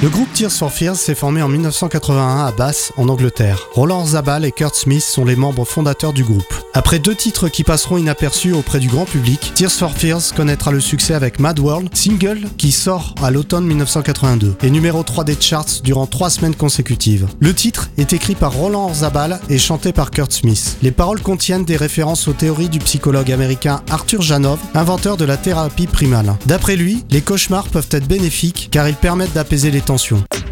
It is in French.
Le groupe Tears for Fears s'est formé en 1981 à Bath, en Angleterre. Roland Orzabal et Kurt Smith sont les membres fondateurs du groupe. Après 2 titres qui passeront inaperçus auprès du grand public, Tears for Fears connaîtra le succès avec Mad World, single qui sort à l'automne 1982 et numéro 3 des charts durant 3 semaines consécutives. Le titre est écrit par Roland Orzabal et chanté par Kurt Smith. Les paroles contiennent des références aux théories du psychologue américain Arthur Janov, inventeur de la thérapie primale. D'après lui, les cauchemars peuvent être bénéfiques car ils permettent d'apaiser les tensions.